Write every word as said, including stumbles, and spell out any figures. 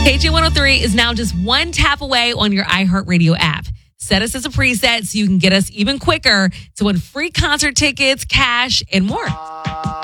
K J one oh three is now just one tap away on your iHeartRadio app. Set us as a preset so you can get us even quicker to win free concert tickets, cash, and more.